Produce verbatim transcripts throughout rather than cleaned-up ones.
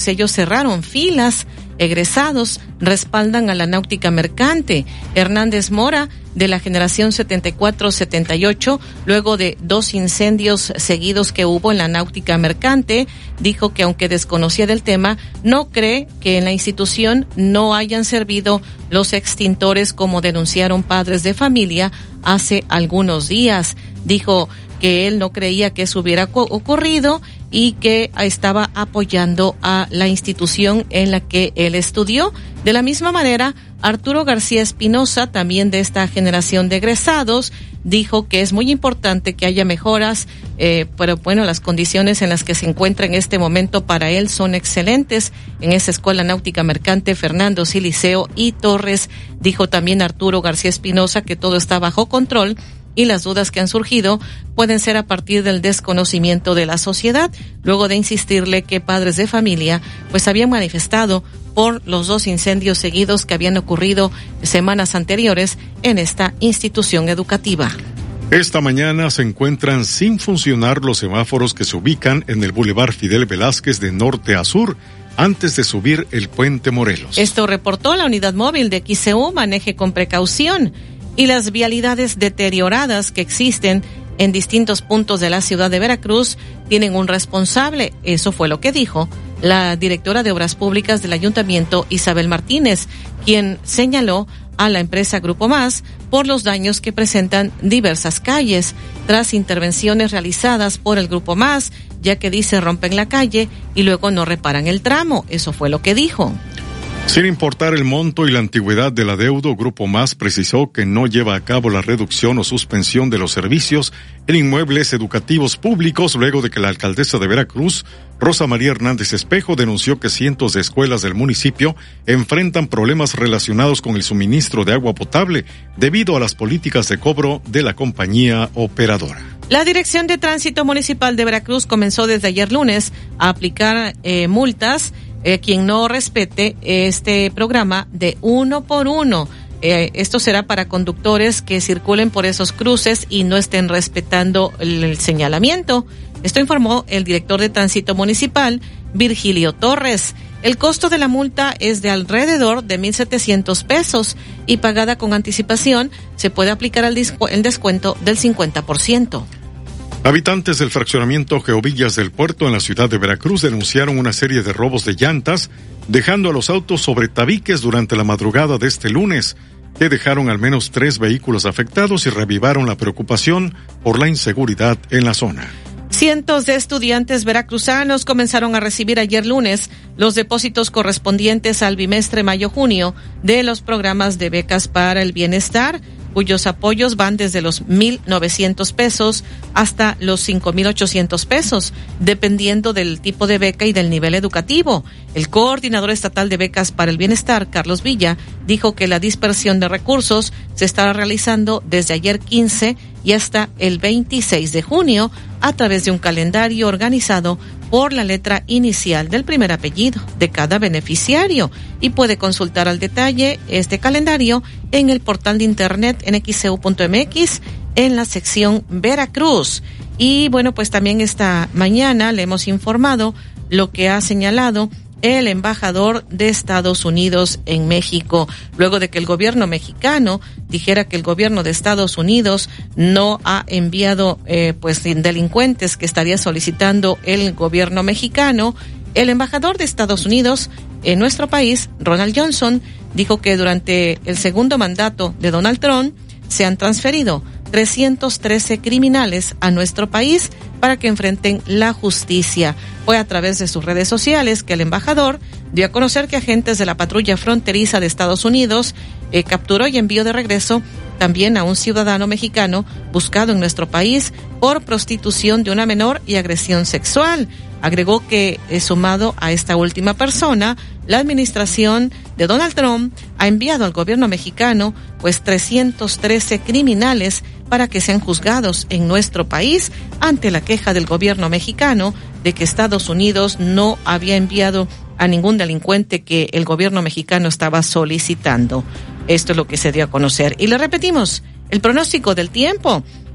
pues ellos cerraron filas. Egresados respaldan a la náutica mercante. Hernández Mora, de la generación setenta y cuatro setenta y ocho, luego de dos incendios seguidos que hubo en la náutica mercante, dijo que aunque desconocía del tema, no cree que en la institución no hayan servido los extintores como denunciaron padres de familia hace algunos días. Dijo que él no creía que eso hubiera ocurrido y que estaba apoyando a la institución en la que él estudió. De la misma manera, Arturo García Espinosa, también de esta generación de egresados, dijo que es muy importante que haya mejoras, eh, pero bueno, las condiciones en las que se encuentra en este momento para él son excelentes. En esa Escuela Náutica Mercante, Fernando Siliceo y Torres, dijo también Arturo García Espinosa que todo está bajo control y las dudas que han surgido pueden ser a partir del desconocimiento de la sociedad, luego de insistirle que padres de familia pues habían manifestado por los dos incendios seguidos que habían ocurrido semanas anteriores en esta institución educativa. Esta mañana se encuentran sin funcionar los semáforos que se ubican en el Boulevard Fidel Velázquez de norte a sur, antes de subir el Puente Morelos. Esto reportó la unidad móvil de X C U. Maneje con precaución. Y las vialidades deterioradas que existen en distintos puntos de la ciudad de Veracruz tienen un responsable. Eso fue lo que dijo la directora de Obras Públicas del Ayuntamiento, Isabel Martínez, quien señaló a la empresa Grupo Más por los daños que presentan diversas calles tras intervenciones realizadas por el Grupo Más, ya que dice rompen la calle y luego no reparan el tramo. Eso fue lo que dijo. Sin importar el monto y la antigüedad del adeudo, Grupo Más precisó que no lleva a cabo la reducción o suspensión de los servicios en inmuebles educativos públicos luego de que la alcaldesa de Veracruz, Rosa María Hernández Espejo, denunció que cientos de escuelas del municipio enfrentan problemas relacionados con el suministro de agua potable debido a las políticas de cobro de la compañía operadora. La Dirección de Tránsito Municipal de Veracruz comenzó desde ayer lunes a aplicar eh, multas Eh, quien no respete este programa de uno por uno. Eh, esto será para conductores que circulen por esos cruces y no estén respetando el, el señalamiento. Esto informó el director de Tránsito Municipal, Virgilio Torres. El costo de la multa es de alrededor de mil setecientos pesos y pagada con anticipación se puede aplicar el, discu- el descuento del cincuenta por ciento. Habitantes del fraccionamiento Geovillas del Puerto en la ciudad de Veracruz denunciaron una serie de robos de llantas, dejando a los autos sobre tabiques durante la madrugada de este lunes, que dejaron al menos tres vehículos afectados y reavivaron la preocupación por la inseguridad en la zona. Cientos de estudiantes veracruzanos comenzaron a recibir ayer lunes los depósitos correspondientes al bimestre mayo-junio de los programas de becas para el bienestar, cuyos apoyos van desde los mil novecientos pesos hasta los cinco mil ochocientos pesos, dependiendo del tipo de beca y del nivel educativo. El coordinador estatal de becas para el bienestar, Carlos Villa, dijo que la dispersión de recursos se estará realizando desde ayer quince y hasta el veintiséis de junio a través de un calendario organizado por la letra inicial del primer apellido de cada beneficiario, y puede consultar al detalle este calendario en el portal de internet en x c u punto m x en la sección Veracruz. Y bueno, pues también esta mañana le hemos informado lo que ha señalado el embajador de Estados Unidos en México, luego de que el gobierno mexicano dijera que el gobierno de Estados Unidos no ha enviado eh, pues delincuentes que estaría solicitando el gobierno mexicano. El embajador de Estados Unidos en nuestro país, Ronald Johnson, dijo que durante el segundo mandato de Donald Trump se han transferido trescientos trece criminales a nuestro país para que enfrenten la justicia. Fue a través de sus redes sociales que el embajador dio a conocer que agentes de la patrulla fronteriza de Estados Unidos eh, capturó y envió de regreso también a un ciudadano mexicano buscado en nuestro país por prostitución de una menor y agresión sexual. Agregó que, eh, sumado a esta última persona, la administración de Donald Trump ha enviado al gobierno mexicano pues trescientos trece criminales para que sean juzgados en nuestro país ante la queja del gobierno mexicano de que Estados Unidos no había enviado a ningún delincuente que el gobierno mexicano estaba solicitando. Esto es lo que se dio a conocer. Y le repetimos, el pronóstico del tiempo.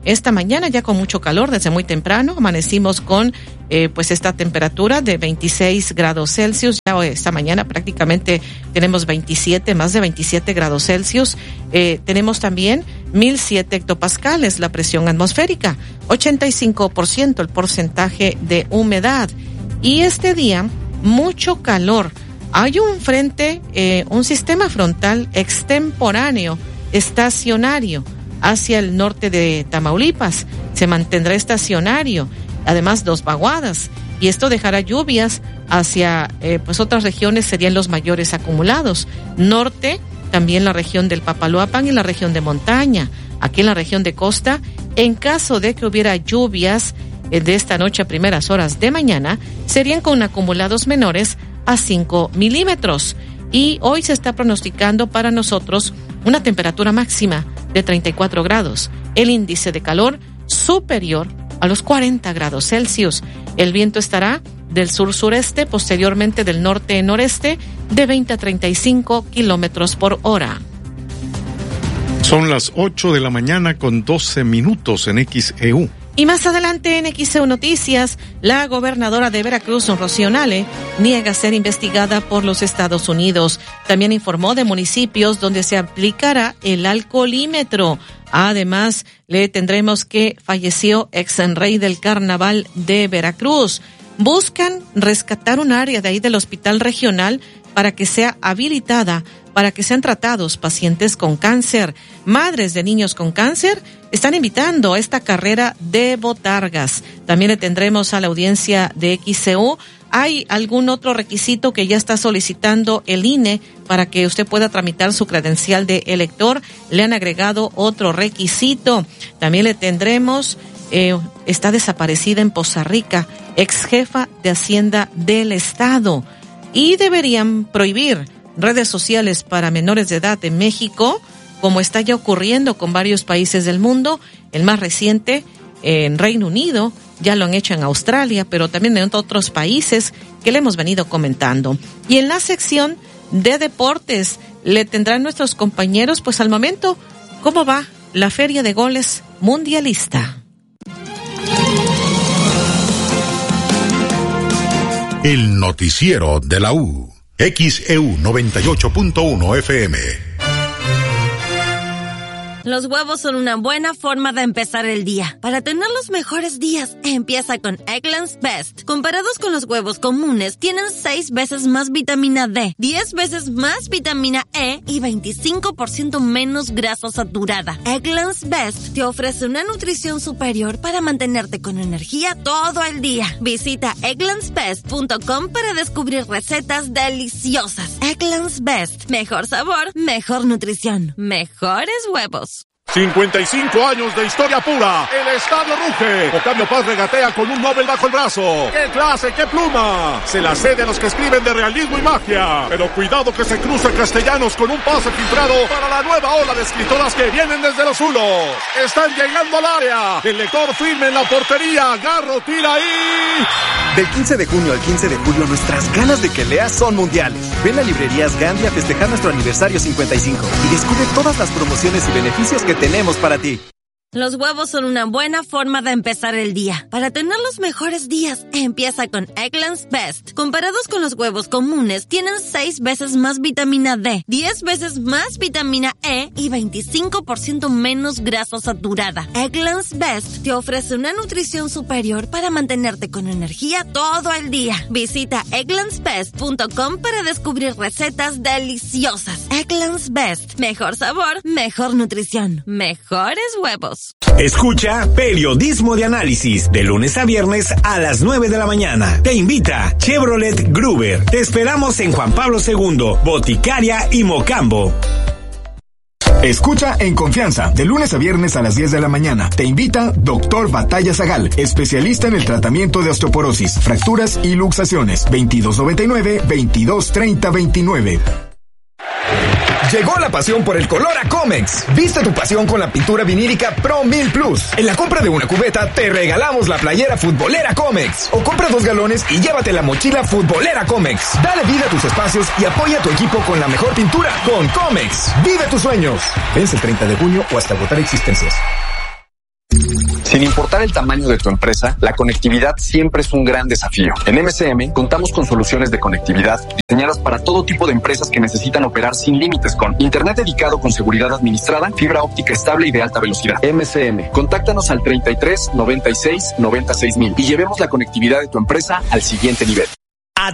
esta mañana ya con mucho calor desde muy temprano. Amanecimos con eh, pues esta temperatura de veintiséis grados Celsius. Ya hoy, esta mañana prácticamente tenemos veintisiete, más de veintisiete grados Celsius. Eh, tenemos también mil siete hectopascales la presión atmosférica, ochenta y cinco por ciento el porcentaje de humedad. Y este día, mucho calor. Hay un frente, eh, un sistema frontal extemporáneo, estacionario, hacia el norte de Tamaulipas. Se mantendrá estacionario, además dos vaguadas, y esto dejará lluvias hacia eh, pues otras regiones, serían los mayores acumulados. Norte, también la región del Papaloapan y la región de montaña. Aquí en la región de costa, en caso de que hubiera lluvias eh, de esta noche a primeras horas de mañana, serían con acumulados menores a cinco milímetros. Y hoy se está pronosticando para nosotros una temperatura máxima de treinta y cuatro grados. El índice de calor superior a los cuarenta grados Celsius. El viento estará del sur-sureste, posteriormente del norte-noreste, de veinte a treinta y cinco kilómetros por hora. Son las ocho de la mañana con doce minutos en X E U. Y más adelante en X E U Noticias, la gobernadora de Veracruz, Rocío Nale, niega ser investigada por los Estados Unidos. También informó de municipios donde se aplicará el alcoholímetro. Además, le tendremos que falleció ex rey del carnaval de Veracruz. Buscan rescatar un área de ahí del hospital regional para que sea habilitada, para que sean tratados pacientes con cáncer. Madres de niños con cáncer están invitando a esta carrera de botargas. También le tendremos a la audiencia de X E U. ¿Hay algún otro requisito que ya está solicitando el I N E para que usted pueda tramitar su credencial de elector? Le han agregado otro requisito. También le tendremos, eh, está desaparecida en Poza Rica, ex jefa de Hacienda del Estado. Y deberían prohibir redes sociales para menores de edad en México, como está ya ocurriendo con varios países del mundo. El más reciente, en Reino Unido, ya lo han hecho en Australia, pero también en otros países que le hemos venido comentando. Y en la sección de deportes le tendrán nuestros compañeros, pues al momento, cómo va la Feria de Goles Mundialista. El noticiero de la U. X E U noventa y ocho punto uno F M. Los huevos son una buena forma de empezar el día. Para tener los mejores días, empieza con Eggland's Best. Comparados con los huevos comunes, tienen seis veces más vitamina D, diez veces más vitamina E y veinticinco por ciento menos grasa saturada. Eggland's Best te ofrece una nutrición superior para mantenerte con energía todo el día. Visita egglands best punto com para descubrir recetas deliciosas. Eggland's Best. Mejor sabor, mejor nutrición, mejores huevos. cincuenta y cinco años de historia pura. El estadio ruge. Octavio Paz regatea con un Nobel bajo el brazo. ¡Qué clase, qué pluma! Se la cede a los que escriben de realismo y magia. Pero cuidado que se cruza Castellanos con un pase filtrado para la nueva ola de escritoras que vienen desde los Zulos. Están llegando al área. El lector firme en la portería. Garro tira ahí. Del quince de junio al quince de julio, nuestras ganas de que leas son mundiales. Ven a Librerías Gandhi a festejar nuestro aniversario cincuenta y cinco y descubre todas las promociones y beneficios que tenemos para ti. Los huevos son una buena forma de empezar el día. Para tener los mejores días, empieza con Eggland's Best. Comparados con los huevos comunes, tienen seis veces más vitamina D, diez veces más vitamina E y veinticinco por ciento menos grasa saturada. Eggland's Best te ofrece una nutrición superior para mantenerte con energía todo el día. Visita egglands best punto com para descubrir recetas deliciosas. Eggland's Best. Mejor sabor, mejor nutrición, mejores huevos. Escucha Periodismo de Análisis de lunes a viernes a las nueve de la mañana. Te invita Chevrolet Gruber. Te esperamos en Juan Pablo segundo, Boticaria y Mocambo. Escucha En Confianza, de lunes a viernes a las diez de la mañana. Te invita Doctor Batalla Zagal, especialista en el tratamiento de osteoporosis, fracturas y luxaciones. veintidós noventa y nueve, veintidós treinta veintinueve. Llegó la pasión por el color a Comex. Viste tu pasión con la pintura vinílica Pro mil Plus. En la compra de una cubeta te regalamos la playera futbolera Comex. O compra dos galones y llévate la mochila futbolera Comex. Dale vida a tus espacios y apoya a tu equipo con la mejor pintura. Con Comex. Vive tus sueños. Vence el treinta de junio o hasta agotar existencias. Sin importar el tamaño de tu empresa, la conectividad siempre es un gran desafío. En M C M contamos con soluciones de conectividad diseñadas para todo tipo de empresas que necesitan operar sin límites con internet dedicado con seguridad administrada, fibra óptica estable y de alta velocidad. M C M, contáctanos al treinta y tres, noventa y seis, noventa y seis mil y llevemos la conectividad de tu empresa al siguiente nivel.